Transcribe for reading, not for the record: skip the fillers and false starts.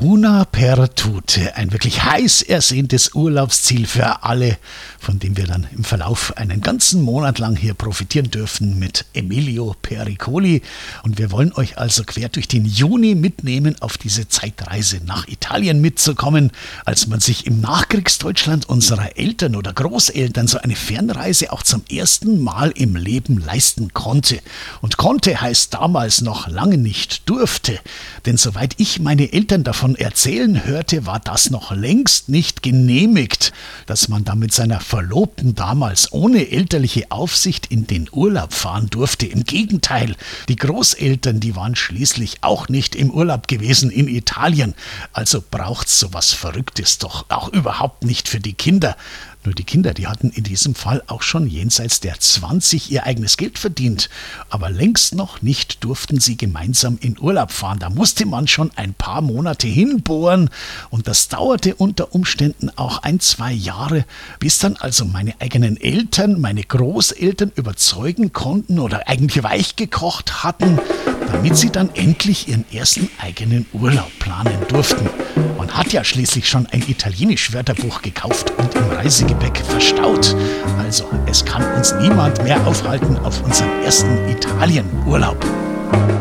Una per Tutte, ein wirklich heiß ersehntes Urlaubsziel für alle, von dem wir dann im Verlauf einen ganzen Monat lang hier profitieren dürfen mit Emilio Pericoli. Und wir wollen euch also quer durch den Juni mitnehmen, auf diese Zeitreise nach Italien mitzukommen, als man sich im Nachkriegsdeutschland unserer Eltern oder Großeltern so eine Fernreise auch zum ersten Mal im Leben leisten konnte. Und konnte heißt damals noch lange nicht durfte, denn soweit ich meine Eltern davon erzählen hörte, war das noch längst nicht genehmigt, dass man da mit seiner Verlobten damals ohne elterliche Aufsicht in den Urlaub fahren durfte. Im Gegenteil, die Großeltern, die waren schließlich auch nicht im Urlaub gewesen in Italien. Also braucht's sowas Verrücktes doch auch überhaupt nicht für die Kinder. Nur die Kinder, die hatten in diesem Fall auch schon jenseits der 20 ihr eigenes Geld verdient. Aber längst noch nicht durften sie gemeinsam in Urlaub fahren. Da musste man schon ein paar Monate hinbohren. Und das dauerte unter Umständen auch 1-2 Jahre, bis dann also meine eigenen Eltern, meine Großeltern überzeugen konnten oder eigentlich weichgekocht hatten, damit sie dann endlich ihren ersten eigenen Urlaub planen durften. Man hat ja schließlich schon ein Italienisch-Wörterbuch gekauft und im Reisegepäck verstaut. Also, es kann uns niemand mehr aufhalten auf unserem ersten Italienurlaub.